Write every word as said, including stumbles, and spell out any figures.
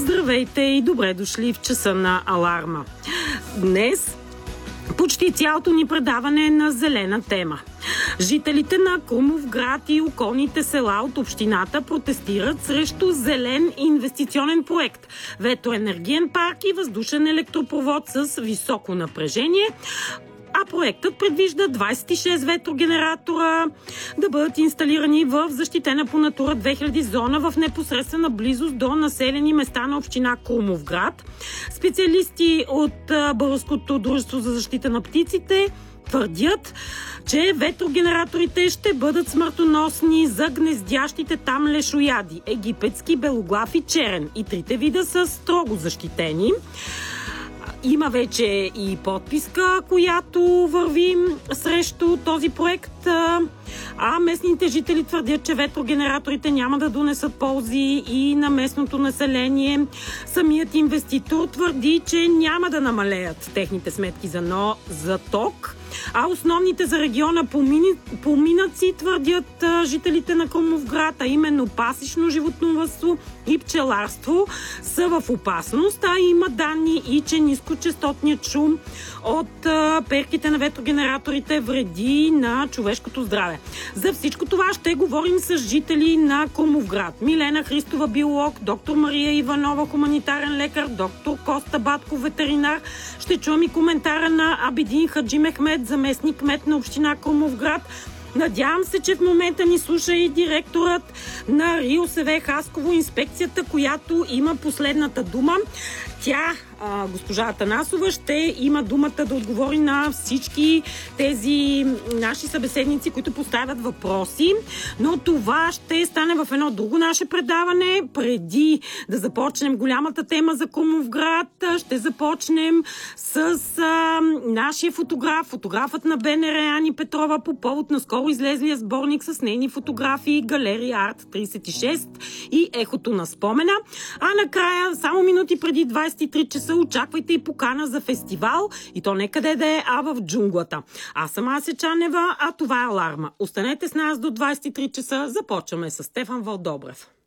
Здравейте и добре дошли в часа на аларма. Днес почти цялото ни предаване е на зелена тема. Жителите на Крумовград и околните села от общината протестират срещу зелен инвестиционен проект – ветроенергиен парк и въздушен електропровод с високо напрежение. А проектът предвижда двадесет и шест ветрогенератора да бъдат инсталирани в защитена по Натура две хиляди зона в непосредствена близост до населени места на община Крумовград. Специалисти от Българското дружество за защита на птиците твърдят, че ветрогенераторите ще бъдат смъртоносни за гнездящите там лешояди – египетски, белоглав и черен. И трите вида са строго защитени. Има вече и подписка, която върви срещу този проект, а местните жители твърдят, че ветрогенераторите няма да донесат ползи и на местното население. Самият инвеститор твърди, че няма да намалеят техните сметки за, но, за ток, а основните за региона поминъци твърдят жителите на Крумовград, а именно пасищно животновъдство и пчеларство са в опасност, а има данни и че нискочестотният шум от а, перките на ветрогенераторите вреди на човешкото здраве. За всичко това ще говорим с жители на Крумовград. Милена Христова, биолог, доктор Мария Иванова, хуманитарен лекар, доктор Коста Батков, ветеринар. Ще чуем и коментара на Абидин Хаджимехмед, заместник кмет на община Крумовград. Надявам се, че в момента ни слуша и директорът на РИОСВ Хасково, инспекцията, която има последната дума. Тя, госпожа Атанасова, ще има думата да отговори на всички тези наши събеседници, които поставят въпроси. Но това ще стане в едно друго наше предаване. Преди да започнем голямата тема за Крумовград, ще започнем с а, нашия фотограф, фотографът на БНР Ани Петрова по повод на скоро излезлия сборник с нейни фотографии Галерия Арт тридесет и шест и Ехото на спомена. А накрая, само минути преди двадесет и три часа, очаквайте и покана за фестивал, и то не къде да е, а в джунглата. Аз съм Ася Чанева, а това е Аларма. Останете с нас до двадесет и три часа. Започваме с Стефан Вълдобрев.